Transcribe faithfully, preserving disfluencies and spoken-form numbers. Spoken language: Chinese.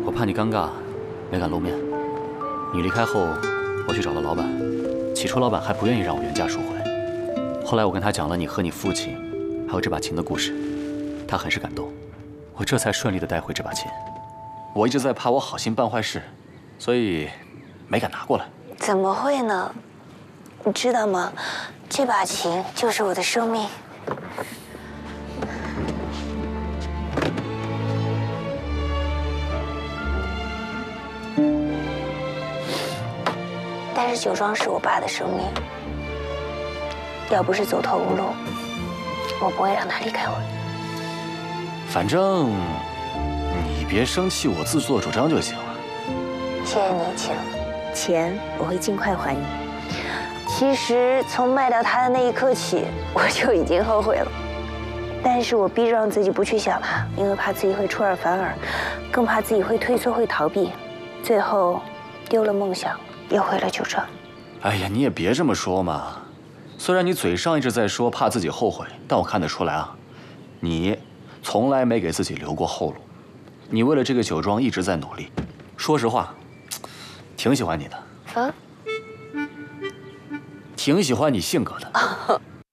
我怕你尴尬，没敢露面。你离开后，我去找了老板。起初老板还不愿意让我原价赎回，后来我跟他讲了你和你父亲，还有这把琴的故事，他很是感动，我这才顺利的带回这把琴。我一直在怕我好心办坏事，所以没敢拿过来。 怎么会呢？你知道吗？这把琴就是我的生命。 但是酒庄是我爸的生命，要不是走投无路，我不会让他离开我。 反正你别生气，我自作主张就行了。 谢谢你，请。钱我会尽快还你。其实从卖掉他的那一刻起，我就已经后悔了。但是我逼着让自己不去想他，因为怕自己会出尔反尔，更怕自己会退缩、会逃避，最后丢了梦想。 又回了酒庄。 哎呀，你也别这么说嘛。虽然你嘴上一直在说怕自己后悔，但我看得出来啊，你从来没给自己留过后路。你为了这个酒庄一直在努力。说实话，挺喜欢你的。啊？挺喜欢你性格的。